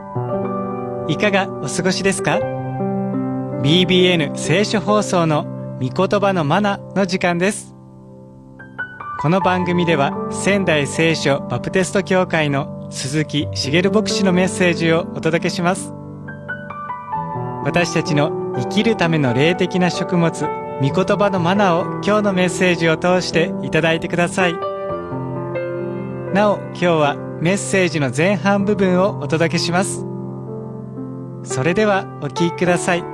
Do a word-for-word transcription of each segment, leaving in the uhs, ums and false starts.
いかがお過ごしですか？ ビービーエヌ 聖書放送の御言葉のマナの時間です。この番組では仙台聖書バプテスト教会の鈴木茂牧師のメッセージをお届けします。私たちの生きるための霊的な食物、御言葉のマナを今日のメッセージを通していただいてください。なお今日はメッセージの前半部分をお届けします。それではお聞きください。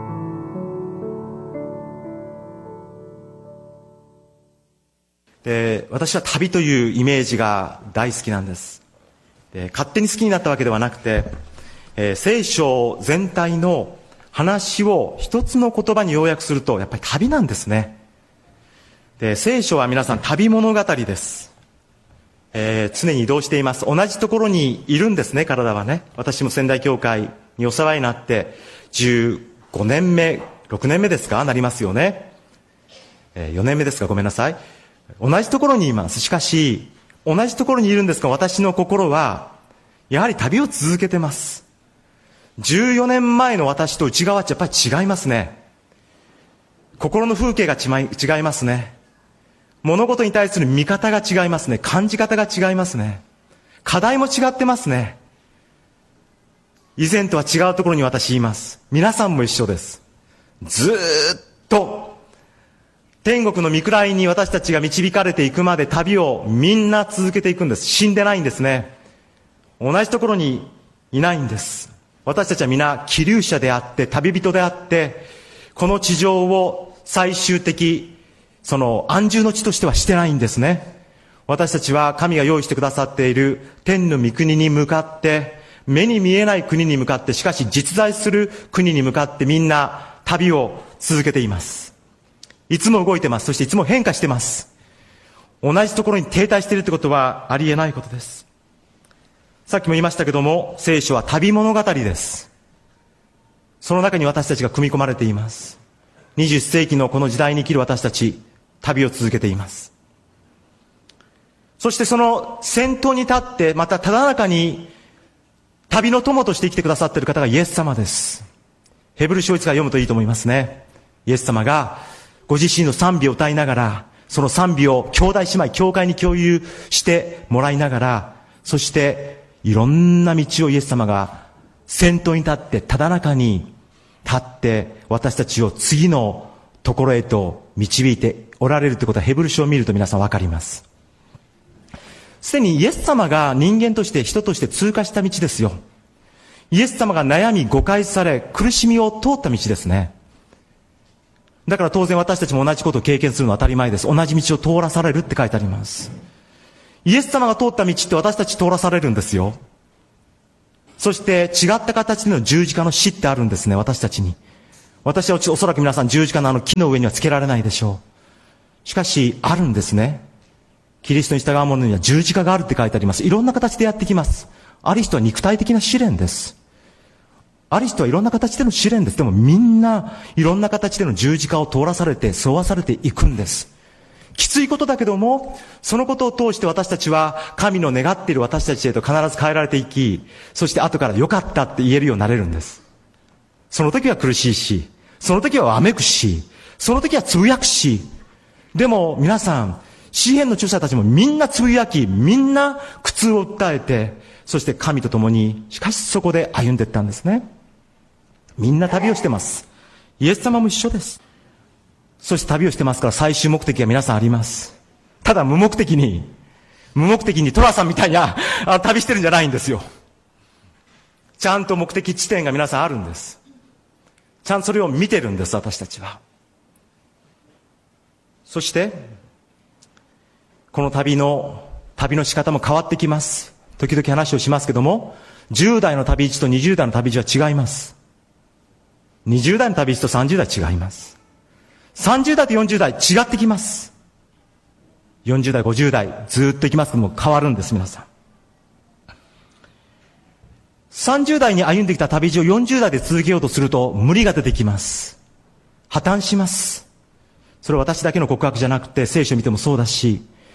で、私は旅というイメージが大好きなんです。で、勝手に好きになったわけではなくて、えー、聖書全体の話を一つの言葉に要約するとやっぱり旅なんですね。で、聖書は皆さん旅物語です。えー、常に移動しています。同じところにいるんですね、体はね。私も仙台教会にお世話になってじゅうごねんめ、ろくねんめですかなりますよね。えー、よねんめですか、ごめんなさい。同じところにいます。しかし同じところにいるんですが、私の心はやはり旅を続けてます。じゅうよねんまえの私と内側ってやっぱり違いますね。心の風景が違いますね。物事に対する見方が違いますね。感じ方が違いますね。課題も違ってますね。以前とは違うところに私います。皆さんも一緒です。ずーっと天国の御位に私たちが導かれていくまで旅をみんな続けていくんです。死んでないんですね。同じところにいないんです。私たちは皆気流者であって旅人であって、この地上を最終的その安住の地としてはしてないんですね。私たちは神が用意してくださっている天の御国に向かって、目に見えない国に向かって、しかし実在する国に向かってみんな旅を続けています。いつも動いてます。そしていつも変化してます。同じところに停滞しているということはありえないことです。さっきも言いましたけども、聖書は旅物語です。その中に私たちが組み込まれています。にじゅっせいきのこの時代に生きる私たち、旅を続けています。そしてその先頭に立って、またただ中に旅の友として生きてくださっている方がイエス様です。ヘブル書いつから読むといいと思いますね。イエス様がご自身の賛美を歌いながら、その賛美を兄弟姉妹、教会に共有してもらいながら、そしていろんな道をイエス様が先頭に立って、ただ中に立って、私たちを次のところへと導いておられるということは、ヘブル書を見ると皆さんわかります。すでにイエス様が人間として、人として通過した道ですよ。イエス様が悩み、誤解され、苦しみを通った道ですね。だから当然私たちも同じことを経験するのは当たり前です。同じ道を通らされるって書いてあります。イエス様が通った道って私たち通らされるんですよ。そして違った形での十字架の死ってあるんですね、私たちに。私はおそらく皆さん十字架のあの木の上にはつけられないでしょう。しかしあるんですね。キリストに従う者には十字架があるって書いてあります。いろんな形でやってきます。ある人は肉体的な試練です。ある人はいろんな形での試練です。でもみんないろんな形での十字架を通らされて、沿わされていくんです。きついことだけども、そのことを通して私たちは神の願っている私たちへと必ず変えられていき、そして後から良かったって言えるようになれるんです。その時は苦しいし、その時はわめくし、その時はつぶやくし、でも皆さん、詩篇の著者たちもみんなつぶやき、みんな苦痛を訴えて、そして神と共に、しかしそこで歩んでいったんですね。みんな旅をしてます。イエス様も一緒です。そして旅をしてますから最終目的は皆さんあります。ただ無目的に、無目的にトラさんみたいなあ旅してるんじゃないんですよ。ちゃんと目的地点が皆さんあるんです。ちゃんとそれを見てるんです、私たちは。そして、この旅の、旅の仕方も変わってきます。時々話をしますけども、じゅう代の旅路とにじゅう代の旅路は違います。にじゅう代の旅路とさんじゅう代違います。さんじゅう代とよんじゅう代違ってきます。よんじゅう代、ごじゅう代ずっと行きますけども変わるんです、皆さん。さんじゅう代に歩んできた旅路をよんじゅう代で続けようとすると無理が出てきます。破綻します。それは私だけの告白じゃなくて聖書を見てもそうだし、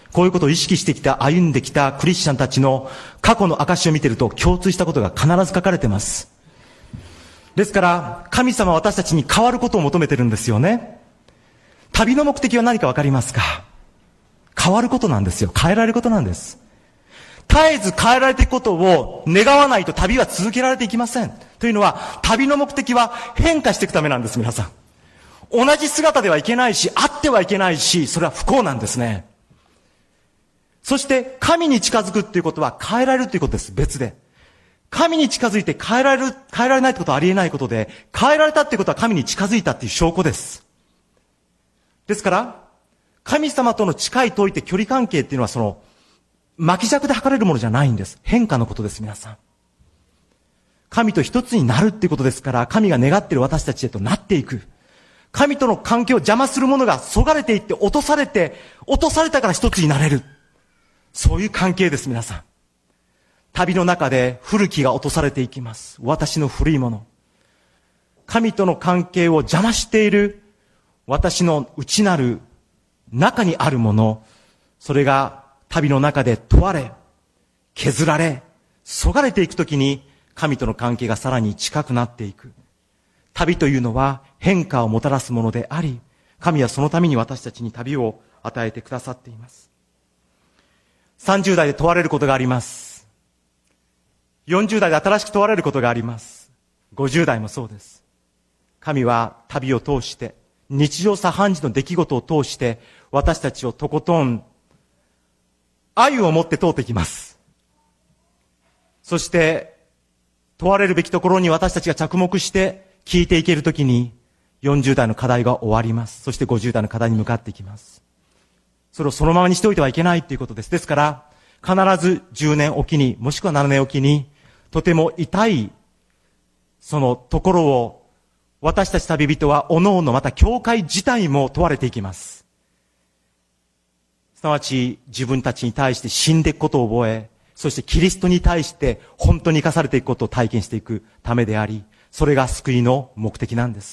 こういうことを意識してきた、歩んできたクリスチャンたちの過去の証を見ていると共通したことが必ず書かれています。ですから、神様は私たちに変わることを求めてるんですよね。旅の目的は何かわかりますか？変わることなんですよ。変えられることなんです。絶えず変えられていくことを願わないと旅は続けられていきません。というのは、旅の目的は変化していくためなんです、皆さん。同じ姿ではいけないし、あってはいけないし、それは不幸なんですね。そして、神に近づくっていうことは変えられるということです、別で。神に近づいて変えられる、変えられないってことはありえないことで、変えられたっていうことは神に近づいたっていう証拠です。ですから、神様との近い遠いって距離関係っていうのはその、巻き尺で測れるものじゃないんです。変化のことです、皆さん。神と一つになるっていうことですから、神が願っている私たちへとなっていく。神との関係を邪魔するものがそがれていって落とされて、落とされたから一つになれる。そういう関係です、皆さん。旅の中で古きが落とされていきます。私の古いもの。神との関係を邪魔している私の内なる中にあるもの、それが旅の中で問われ、削られ、そがれていくときに神との関係がさらに近くなっていく。旅というのは変化をもたらすものであり、神はそのために私たちに旅を与えてくださっています。さんじゅう代で問われることがあります。よんじゅう代で新しく問われることがあります。ごじゅう代もそうです。神は旅を通して、日常茶飯事の出来事を通して、私たちをとことん愛を持って通ってきます。そして、問われるべきところに私たちが着目して聞いていけるときに、よんじゅう代の課題が終わります。そしてごじゅう代の課題に向かっていきます。それをそのままにしておいてはいけないということです。ですから、必ずじゅうねんおきに、もしくはななねんおきに、とても痛い、そのところを、私たち旅人は、おのおのまた教会自体も問われていきます。すなわち、自分たちに対して死んでいくことを覚え、そしてキリストに対して本当に生かされていくことを体験していくためであり、それが救いの目的なんです。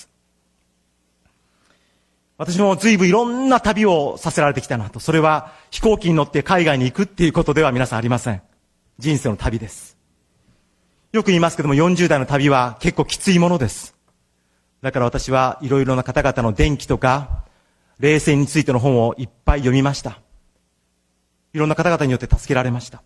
私も随分いろんな旅をさせられてきたなと。それは飛行機に乗って海外に行くっていうことでは皆さんありません。人生の旅です。よく言いますけども、よんじゅう代の旅は結構きついものです。だから私はいろいろな方々の伝記とか、霊性についての本をいっぱい読みました。いろんな方々によって助けられました。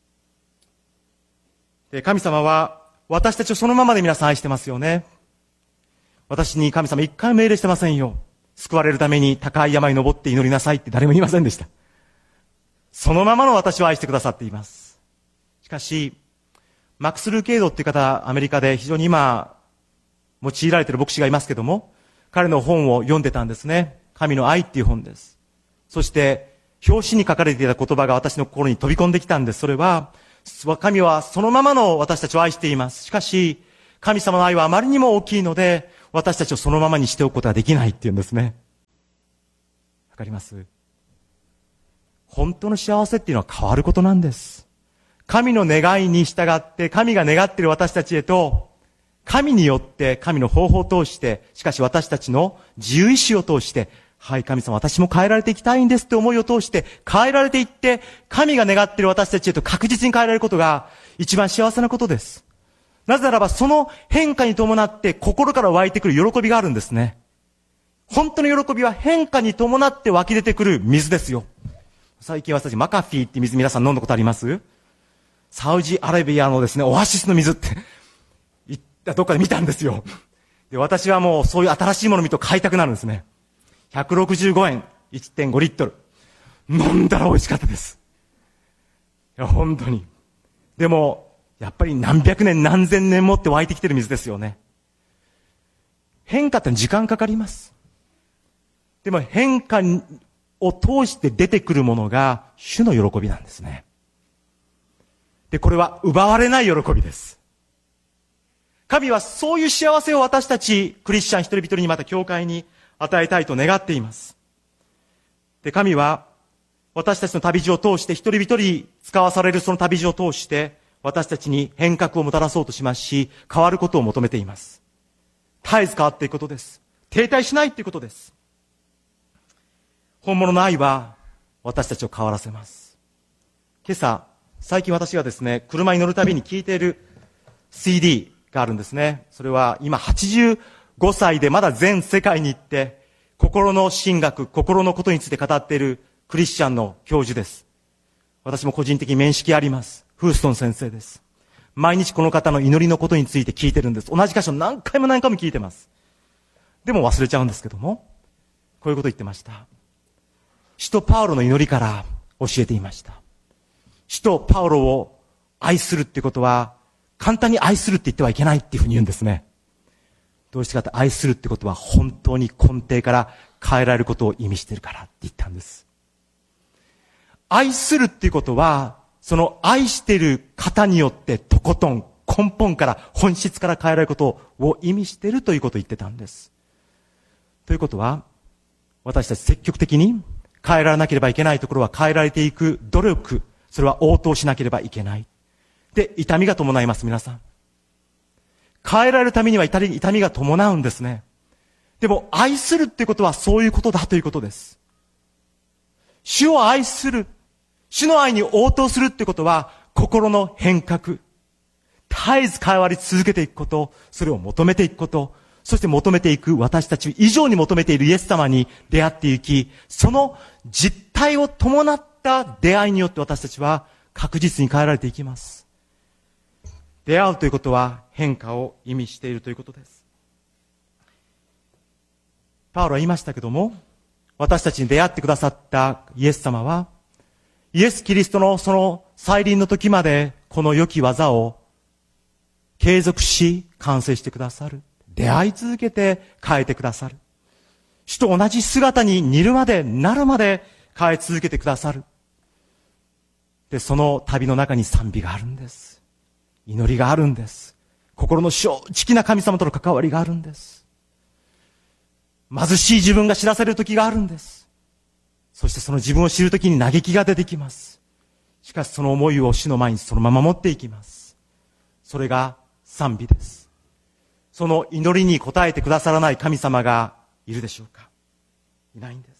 で、神様は私たちをそのままで皆さん愛してますよね。私に神様一回命令してませんよ。救われるために高い山に登って祈りなさいって誰も言いませんでした。そのままの私を愛してくださっています。しかし、マックス・ルーケイドっていう方、アメリカで非常に今、用いられている牧師がいますけども、彼の本を読んでたんですね。神の愛っていう本です。そして、表紙に書かれていた言葉が私の心に飛び込んできたんです。それは、神はそのままの私たちを愛しています。しかし、神様の愛はあまりにも大きいので、私たちをそのままにしておくことができないっていうんですね。わかります？本当の幸せっていうのは変わることなんです。神の願いに従って、神が願っている私たちへと、神によって、神の方法を通して、しかし私たちの自由意志を通して、はい、神様、私も変えられていきたいんですって思いを通して、変えられていって、神が願っている私たちへと確実に変えられることが、一番幸せなことです。なぜならば、その変化に伴って、心から湧いてくる喜びがあるんですね。本当の喜びは変化に伴って湧き出てくる水ですよ。最近私たちマカフィーって水皆さん飲んだことあります？サウジアラビアのですね、オアシスの水って、行ったどっかで見たんですよ。で、私はもうそういう新しいものを見ると買いたくなるんですね。ひゃくろくじゅうごえん、いってんごリットル。飲んだら美味しかったです。いや、本当に。でも、やっぱり何百年何千年もって湧いてきてる水ですよね。変化って時間かかります。でも変化を通して出てくるものが主の喜びなんですね。で、これは奪われない喜びです。神はそういう幸せを私たちクリスチャン一人一人にまた教会に与えたいと願っています。で、神は私たちの旅路を通して一人一人使わされるその旅路を通して私たちに変革をもたらそうとしますし、変わることを求めています。絶えず変わっていくことです。停滞しないということです。本物の愛は私たちを変わらせます。今朝、最近私がですね、車に乗るたびに聴いている シーディー があるんですね。それは今はちじゅうごさいでまだ全世界に行って、心の神学、心のことについて語っているクリスチャンの教授です。私も個人的に面識あります。フーストン先生です。毎日この方の祈りのことについて聞いてるんです。同じ箇所何回も何回も聞いてます。でも忘れちゃうんですけども、こういうこと言ってました。使徒パウロの祈りから教えていました。使徒パウロを愛するっていうことは、簡単に愛するって言ってはいけないっていうふうに言うんですね。どうしてかって愛するってことは本当に根底から変えられることを意味しているからって言ったんです。愛するっていうことは、その愛している方によってとことん根本から本質から変えられることを意味しているということを言ってたんです。ということは、私たち積極的に変えられなければいけないところは変えられていく努力、それは応答しなければいけない。で、痛みが伴います、皆さん。変えられるためには痛み、痛みが伴うんですね。でも、愛するってことはそういうことだということです。主を愛する。主の愛に応答するってことは、心の変革。絶えず変わり続けていくこと、それを求めていくこと、そして求めていく私たち以上に求めているイエス様に出会っていき、その実態を伴った出会いによって私たちは確実に変えられていきます。出会うということは変化を意味しているということです。パウロは言いましたけども、私たちに出会ってくださったイエス様は、イエス・キリストのその再臨の時までこの良き技を継続し完成してくださる。出会い続けて変えてくださる。主と同じ姿に似るまでなるまで変え続けてくださる。で、その旅の中に賛美があるんです。祈りがあるんです。心の正直な神様との関わりがあるんです。貧しい自分が知らされる時があるんです。そしてその自分を知る時に嘆きが出てきます。しかしその思いを主の前にそのまま持っていきます。それが賛美です。その祈りに応えてくださらない神様がいるでしょうか？いないんです。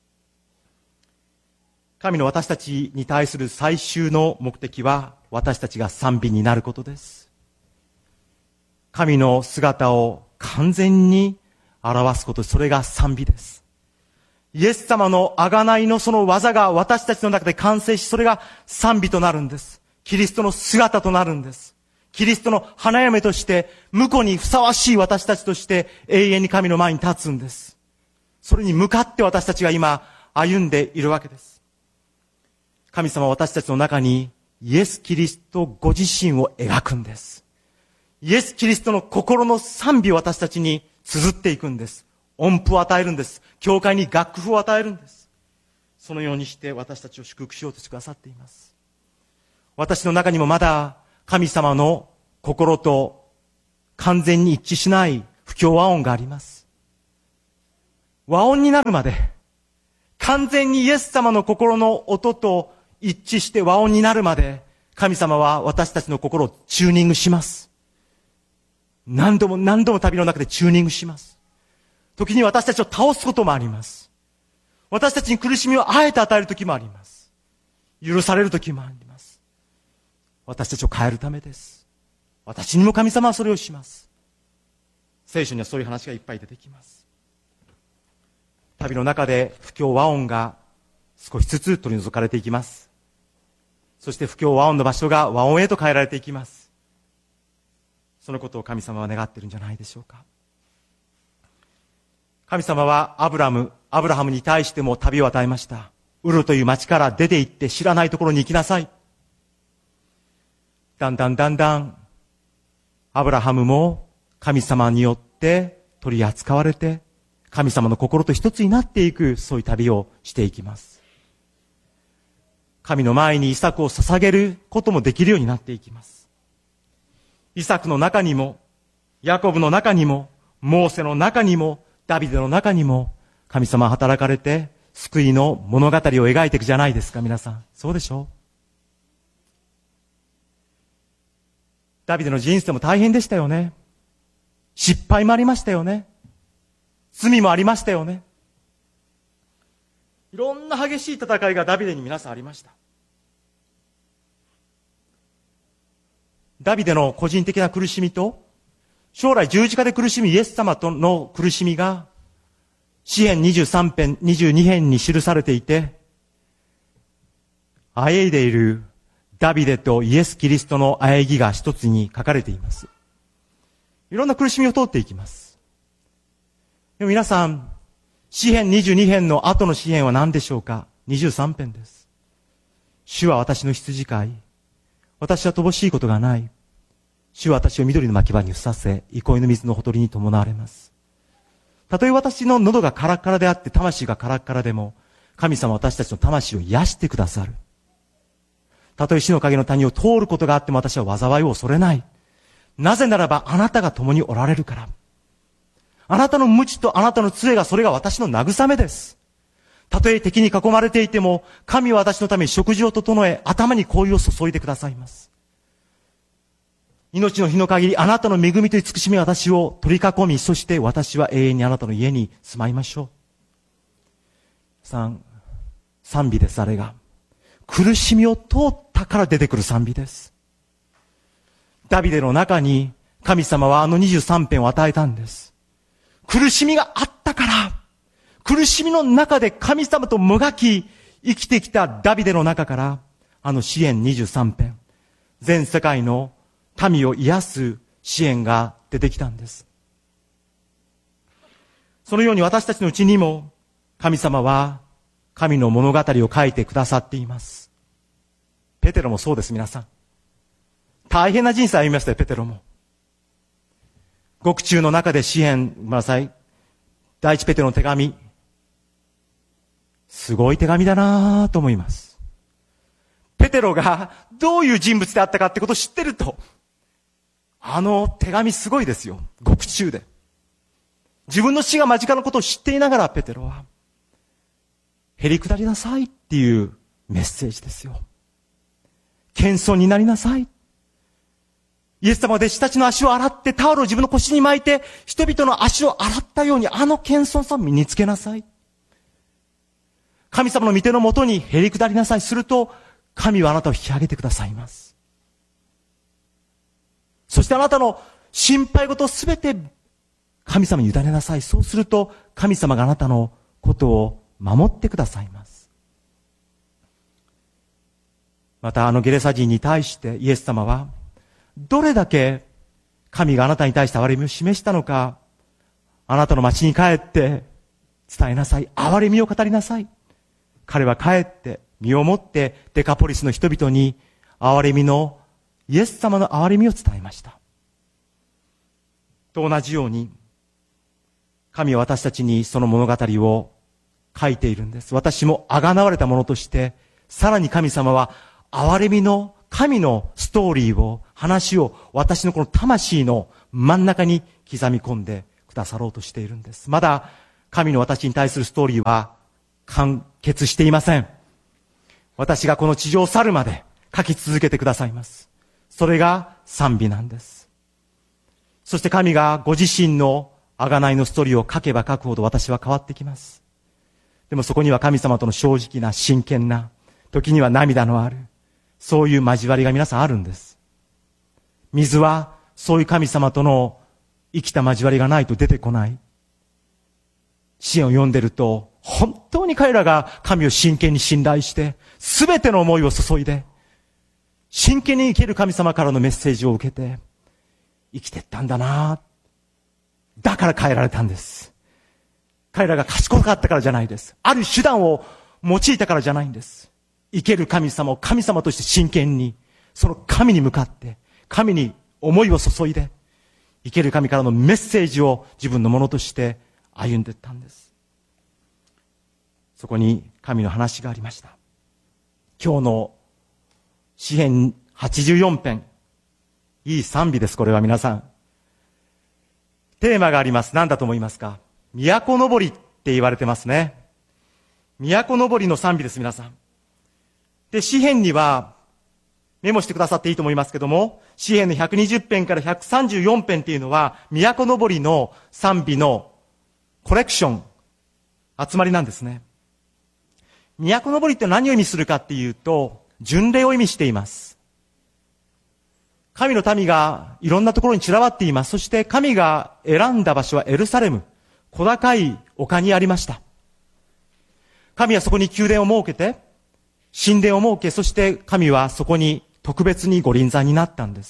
神の私たちに対する最終の目的は私たちが賛美になることです。神の姿を完全に表すこと、それが賛美です。イエス様の贖いのその技が私たちの中で完成し、それが賛美となるんです。キリストの姿となるんです。キリストの花嫁として、婿にふさわしい私たちとして永遠に神の前に立つんです。それに向かって私たちが今歩んでいるわけです。神様は私たちの中にイエス・キリストご自身を描くんです。イエス・キリストの心の賛美を私たちに綴っていくんです。音符を与えるんです。教会に楽譜を与えるんです。そのようにして私たちを祝福しようとしてくださっています。私の中にもまだ神様の心と完全に一致しない不協和音があります。和音になるまで、完全にイエス様の心の音と一致して和音になるまで、神様は私たちの心をチューニングします。何度も何度も旅の中でチューニングします。時に私たちを倒すこともあります。私たちに苦しみをあえて与える時もあります。許される時もあります。私たちを変えるためです。私にも神様はそれをします。聖書にはそういう話がいっぱい出てきます。旅の中で不協和音が少しずつ取り除かれていきます。そして不協和音の場所が和音へと変えられていきます。そのことを神様は願っているんじゃないでしょうか。神様はアブラム、アブラハムに対しても旅を与えました。ウルという町から出て行って知らないところに行きなさい。だんだんだんだん、アブラハムも神様によって取り扱われて、神様の心と一つになっていく、そういう旅をしていきます。神の前にイサクを捧げることもできるようになっていきます。イサクの中にも、ヤコブの中にも、モーセの中にも、ダビデの中にも、神様は働かれて、救いの物語を描いていくじゃないですか、皆さん。そうでしょう？ダビデの人生も大変でしたよね。失敗もありましたよね。罪もありましたよね。 いろんな激しい戦いがダビデに皆さんありました。ダビデの個人的な苦しみと、将来十字架で苦しみイエス様との苦しみが、詩編にじゅうさん編、にじゅうに編に記されていて、あえいでいるダビデとイエス・キリストのあえぎが一つに書かれています。いろんな苦しみを通っていきます。でも皆さん、詩編にじゅうに編の後の詩編は何でしょうか？にじゅうさん編です。主は私の羊飼い。私は乏しいことがない。主は私を緑の牧場にふさせ、憩いの水のほとりに伴われます。たとえ私の喉がカラッカラであって、魂がカラッカラでも、神様は私たちの魂を癒してくださる。たとえ死の影の谷を通ることがあっても私は災いを恐れない。なぜならばあなたが共におられるから。あなたの無知とあなたの杖がそれが私の慰めです。たとえ敵に囲まれていても、神は私のために食事を整え、頭に香油を注いでくださいます。命の日の限り、あなたの恵みと慈しみ私を取り囲み、そして私は永遠にあなたの家に住まいましょう。三、賛美です、あれが。苦しみを通ったから出てくる賛美です。ダビデの中に、神様はあのにじゅうさん編を与えたんです。苦しみがあったから、苦しみの中で神様ともがき、生きてきたダビデの中から、あの詩編にじゅうさん編、全世界の民を癒す支援が出てきたんです。そのように私たちのうちにも神様は神の物語を書いてくださっています。ペテロもそうです、皆さん。大変な人生を歩みましたよ、ペテロも。獄中の中で詩編、ごめんなさい。第一ペテロの手紙。すごい手紙だなぁと思います。ペテロがどういう人物であったかってことを知ってると、あの手紙すごいですよ。獄中で。自分の死が間近なことを知っていながらペテロは、へりくだりなさいっていうメッセージですよ。謙遜になりなさい。イエス様は弟子たちの足を洗ってタオルを自分の腰に巻いて人々の足を洗ったようにあの謙遜さを身につけなさい。神様の御手のもとにへりくだりなさい。すると神はあなたを引き上げてくださいます。そしてあなたの心配事をすべて神様に委ねなさい。そうすると神様があなたのことを守ってくださいます。またあのゲレサ人に対してイエス様はどれだけ神があなたに対して憐れみを示したのか、あなたの町に帰って伝えなさい。憐れみを語りなさい。彼は帰って身をもってデカポリスの人々に憐れみのイエス様の憐れみを伝えました。と同じように神は私たちにその物語を書いているんです。私もあがなわれたものとしてさらに神様は憐れみの神のストーリーを話を私のこの魂の真ん中に刻み込んでくださろうとしているんです。まだ神の私に対するストーリーは完結していません。私がこの地上を去るまで書き続けてくださいます。それが賛美なんです。そして神がご自身の贖いのストーリーを書けば書くほど私は変わってきます。でもそこには神様との正直な真剣な、時には涙のある、そういう交わりが皆さんあるんです。水はそういう神様との生きた交わりがないと出てこない。詩を読んでると本当に彼らが神を真剣に信頼して全ての思いを注いで真剣に生きる神様からのメッセージを受けて生きてったんだな。だから変えられたんです。彼らが賢かったからじゃないです。ある手段を用いたからじゃないんです。生ける神様を神様として真剣にその神に向かって神に思いを注いで生ける神からのメッセージを自分のものとして歩んでいったんです。そこに神の話がありました。今日の詩編はちじゅうよん編、いい賛美です。これは皆さんテーマがあります。何だと思いますか？都のぼりって言われてますね。都のぼりの賛美です。皆さんで、詩編にはメモしてくださっていいと思いますけども、詩編のひゃくにじゅう編からひゃくさんじゅうよん編っていうのは都のぼりの賛美のコレクション、集まりなんですね。 都のぼりって何を意味するかっていうと、巡礼を意味しています。神の民がいろんなところに散らばっています。そして神が選んだ場所はエルサレム、小高い丘にありました。神はそこに宮殿を設けて、神殿を設け、そして神はそこに特別にご臨在になったんです。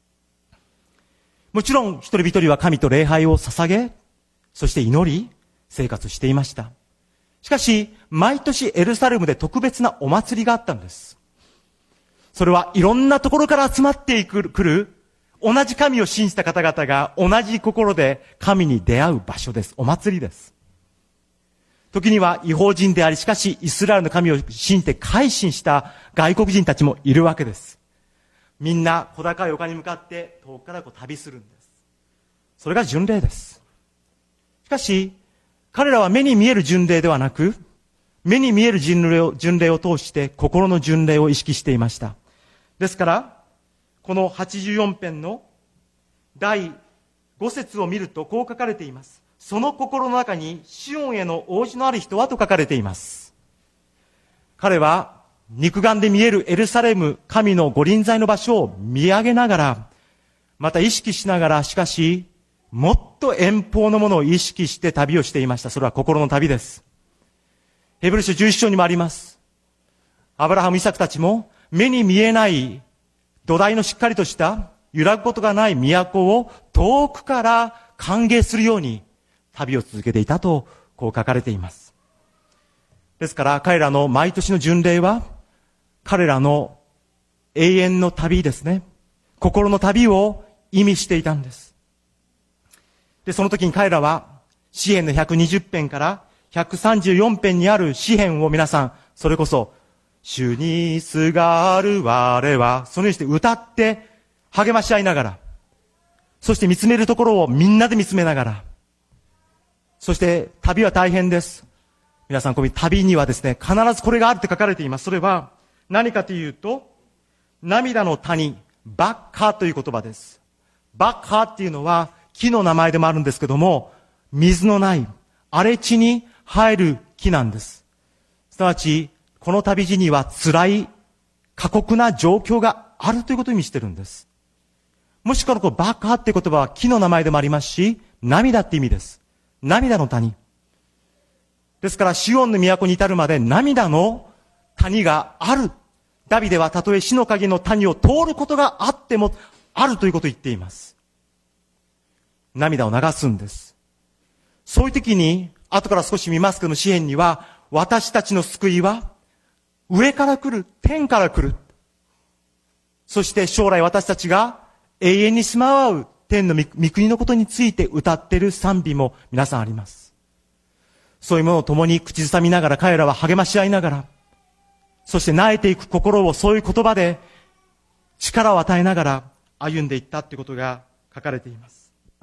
もちろん一人一人は神と礼拝を捧げ、そして祈り、生活していました。しかし、毎年エルサレムで特別なお祭りがあったんです。それはいろんなところから集まってくる、同じ神を信じた方々が同じ心で神に出会う場所です。お祭りです。時には異邦人であり、しかしイスラエルの神を信じて改心した外国人たちもいるわけです。みんな小高い丘に向かって遠くからこう旅するんです。それが巡礼です。しかし、彼らは目に見える巡礼ではなく、目に見える巡礼を、巡礼を通して心の巡礼を意識していました。ですから、このはちじゅうよん編のだいご節を見るとこう書かれています。その心の中にシオンへの応じのある人はと書かれています。彼は肉眼で見えるエルサレム、神のご臨在の場所を見上げながら、また意識しながら、しかし、もっと遠方のものを意識して旅をしていました。それは心の旅です。ヘブル書じゅういち章にもあります。アブラハム、イサクたちも目に見えない土台のしっかりとした揺らぐことがない都を遠くから歓迎するように旅を続けていたとこう書かれています。ですから彼らの毎年の巡礼は彼らの永遠の旅ですね。心の旅を意味していたんです。で、その時に彼らは詩編のひゃくにじゅう編からひゃくさんじゅうよん編にある詩編を皆さん、それこそ主にすがる我は、そのようにして歌って励まし合いながら、そして見つめるところをみんなで見つめながら、そして旅は大変です。皆さん、この旅にはですね、必ずこれがあるって書かれています。それは何かというと、涙の谷、バッカという言葉です。バッカっていうのは木の名前でもあるんですけども、水のない荒れ地に生える木なんです。すなわち、この旅路には辛い、過酷な状況があるということを意味しているんです。もしくはこのバッカっていう言葉は木の名前でもありますし、涙って意味です。涙の谷。ですから、シオンの都に至るまで涙の谷がある。ダビデはたとえ死の影の谷を通ることがあっても、あるということを言っています。涙を流すんです。そういう時に、後から少し見ますけども、詩編には、私たちの救いは、上から来る、天から来る。そして将来私たちが永遠に住まわう天の御国のことについて歌っている賛美も皆さんあります。そういうものを共に口ずさみながら彼らは励まし合いながら、そして萎えていく心をそういう言葉で力を与えながら歩んでいったということが書かれています。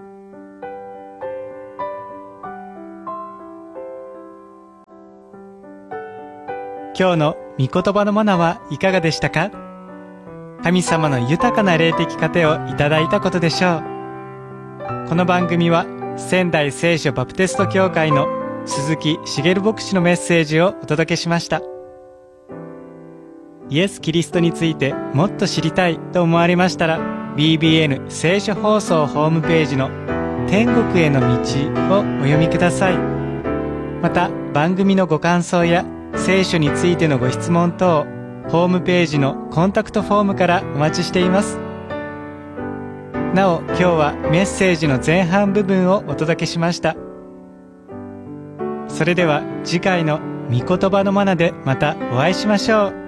今日の御言葉のマナはいかがでしたか？神様の豊かな霊的糧をいただいたことでしょう。この番組は仙台聖書バプテスト教会の鈴木茂牧師のメッセージをお届けしました。イエス・キリストについてもっと知りたいと思われましたら ビービーエヌ 聖書放送ホームページの天国への道をお読みください。また番組のご感想や聖書についてのご質問等、ホームページのコンタクトフォームからお待ちしています。なお、今日はメッセージの前半部分をお届けしました。それでは次回の御言葉のマナでまたお会いしましょう。